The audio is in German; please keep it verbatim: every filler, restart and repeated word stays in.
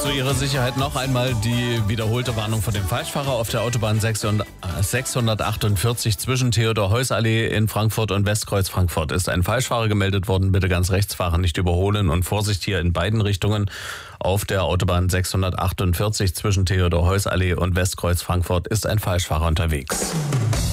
Zu Ihrer Sicherheit noch einmal die wiederholte Warnung von dem Falschfahrer auf der Autobahn sechshundertachtundvierzig zwischen Theodor-Heuss-Allee in Frankfurt und Westkreuz Frankfurt ist ein Falschfahrer gemeldet worden. Bitte ganz rechts fahren, nicht überholen und Vorsicht hier in beiden Richtungen. Auf der Autobahn sechshundertachtundvierzig zwischen Theodor-Heuss-Allee und Westkreuz Frankfurt ist ein Falschfahrer unterwegs.